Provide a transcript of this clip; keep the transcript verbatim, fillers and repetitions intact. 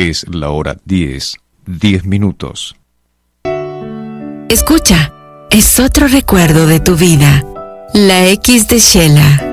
Es la hora diez, diez minutos. Escucha, es otro recuerdo de tu vida. La X de Shela.